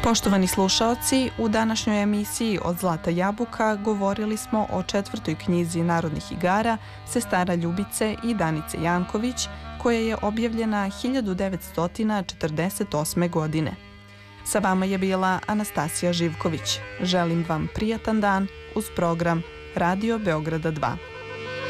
Poštovani slušaoci, u današnjoj emisiji Od zlata jabuka govorili smo o 4. knjizi narodnih igara Sestara Ljubice i Danice Janković, koja je objavljena 1948. godine. Sa vama je bila Anastasija Živković. Želim vam prijatan dan uz program Radio Beograda 2.